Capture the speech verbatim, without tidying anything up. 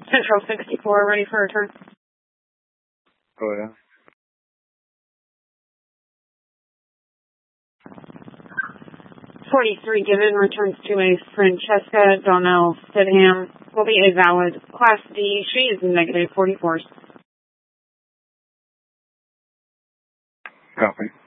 Central sixty-four, ready for return. Oh, yeah. forty-three given, returns to a Francesca Donnell Stidham. Will be a valid Class D. She is negative forty-four. Copy.